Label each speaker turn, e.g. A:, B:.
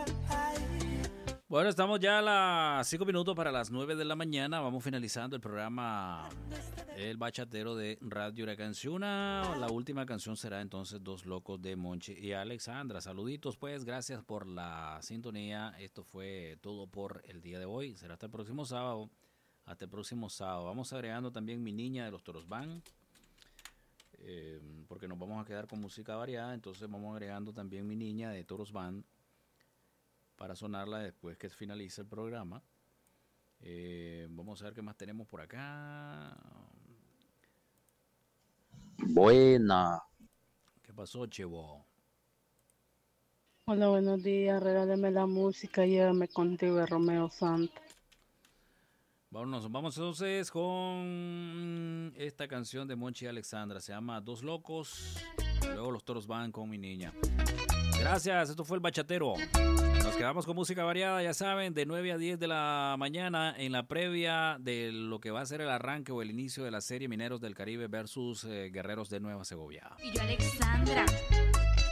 A: Bueno, estamos ya a las 5 minutos para las 9 de la mañana. Vamos finalizando el programa El Bachatero de Radio Huracanciuna. La última canción será entonces Dos Locos de Monchi y Alexandra. Saluditos pues, gracias por la sintonía. Esto fue todo por el día de hoy. Será hasta el próximo sábado. Hasta el próximo sábado. Vamos agregando también Mi Niña de los Toros Band. Porque nos vamos a quedar con música variada. Entonces vamos agregando también Mi Niña de Toros Band para sonarla después que finalice el programa. Vamos a ver qué más tenemos por acá.
B: Buena.
A: ¿Qué pasó, Chevo?
C: Hola, buenos días. Regáleme la música. Llévame contigo de Romeo Santos.
A: Vamos entonces con esta canción de Monchi y Alexandra. Se llama Dos Locos. Luego los toros van con Mi Niña. Gracias, esto fue El Bachatero. Nos quedamos con música variada, ya saben, de 9 a 10 de la mañana en la previa de lo que va a ser el arranque o el inicio de la serie Mineros del Caribe versus Guerreros de Nueva Segovia.
D: Y yo, Alexandra.